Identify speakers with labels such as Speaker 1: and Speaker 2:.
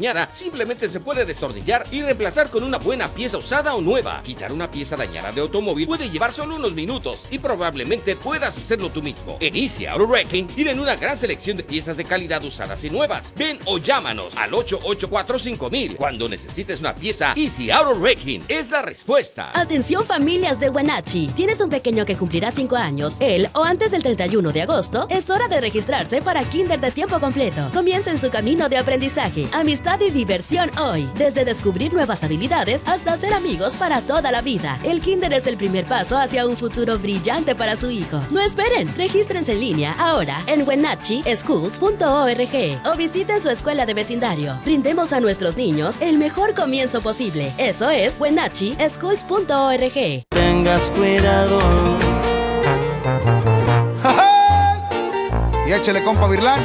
Speaker 1: dañada simplemente se puede destornillar y reemplazar con una buena pieza usada o nueva. Quitar una pieza dañada de automóvil puede llevar solo unos minutos y probablemente puedas hacerlo tú mismo. En Easy Auto Wrecking tienen una gran selección de piezas de calidad usadas y nuevas. Ven o llámanos al 884-5000. Cuando necesites una pieza, Easy Auto Wrecking es la respuesta.
Speaker 2: Atención familias de Wenatchee. ¿Tienes un pequeño que cumplirá 5 años? Él o antes del 31 de agosto, es hora de registrarse para Kinder de tiempo completo. Comiencen su camino de aprendizaje, amistad y diversión hoy. Desde descubrir nuevas habilidades hasta ser amigos para toda la vida. El Kinder es el primer paso hacia un futuro brillante para su hijo. No esperen, regístrense en línea ahora en wenatcheeschools.org o visiten su escuela de vecindario. Brindemos a nuestros niños el mejor comienzo posible. Eso es wenatcheeschools.org.
Speaker 3: Tengas cuidado.
Speaker 4: Y échale, compa Virlán.